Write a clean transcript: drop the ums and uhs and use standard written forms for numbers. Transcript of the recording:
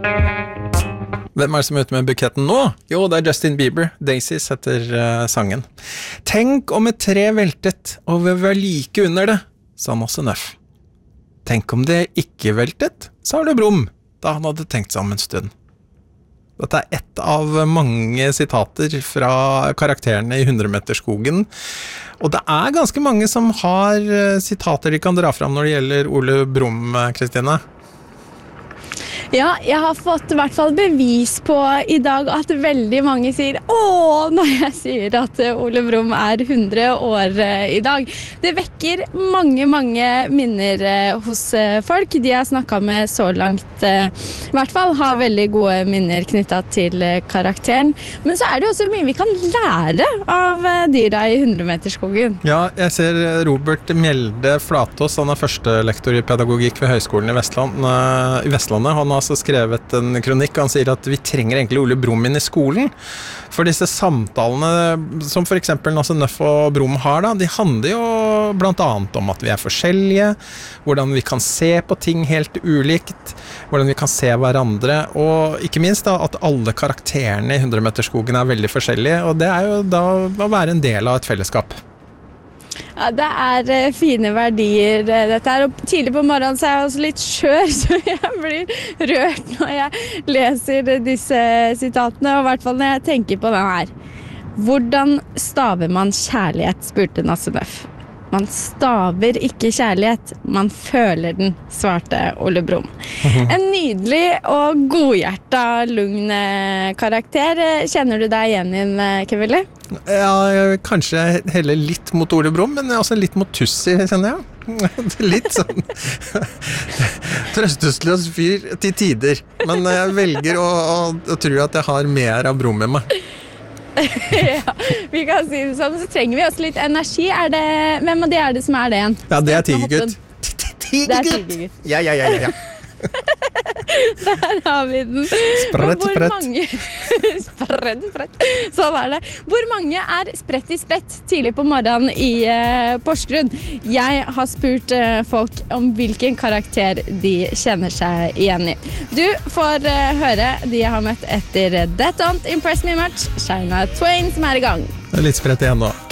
Hvem er det som er ute med buketten nå? Jo, det er Justin Bieber. Daisies heter sangen. Tenk om et tre veltet, og vi var like under det, sa Nasse Nøff. Tenk om det ikke veltet, sa Ole Brumm, da han hadde tenkt seg om en stund. Dette er ett av mange sitater fra karakterene i 100-meterskogen, og det er ganske mange som har sitater de kan dra fram når det gjelder Ole Brumm, Kristine. Ja, jeg har fått I hvert fall bevis på I dag at veldig mange sier «Åh!» når jeg sier at Ole Brumm er 100 år I dag. Det vekker mange minner hos folk. De jeg har snakket med så langt, I hvert fall, har veldig gode minner knyttet til karakteren. Men så det jo også mye vi kan lære av dyra I 100-meterskogen. Ja, jeg ser Robert Mjelde Flatås, han er førstelektor I pedagogikk ved Høgskolen I Vestlandet. Han har altså skrevet en kronikk, han sier at vi trenger egentlig Ole Brumm inn I skolen, for disse samtalene som for eksempel Nasse Nøff og Brumm har da, de handler jo blant annet om at vi forskjellige, hvordan vi kan se på ting helt ulikt, hvordan vi kan se hverandre, og ikke minst da, at alle karakterene I 100-meterskogen veldig forskjellige, og det jo da å være en del av et fellesskap. Ja, det fine verdier dette og tidlig på morgenen så jeg også litt skjør, så jeg blir rørt når jeg leser disse sitatene, og I hvert fall når jeg tenker på den her. Hvordan staver man kjærlighet, spurte Nasse Nøff. Man staver ikke kjærlighet, man føler den, svarte Ole Brumm. En nydelig og godhjertet lugn karakter. Kjenner du deg igjen I den, Keville? Ja, kanskje heller litt mot Ole Brumm, men også litt mot Tussi, kjenner jeg. Litt sånn trøstesløs fyr til tider. Men jeg velger å tro at jeg har mer av Brumm I meg. Ja, vi kan si det sånn, så trenger vi også litt energi. Hvem av de det som det igjen? Ja, det Tigergutt. Tigergutt. Ja. Der har vi den. Sprett. Sprett. Sånn det. Hvor mange sprett I sprett tidlig på morgenen I Porsgrunn? Jeg har spurt folk om hvilken karakter de kjenner seg igjen I. Du får høre de jeg har møtt etter That Don't Impress Me Much, Shania Twain som I gang. Det litt sprett igjen nå.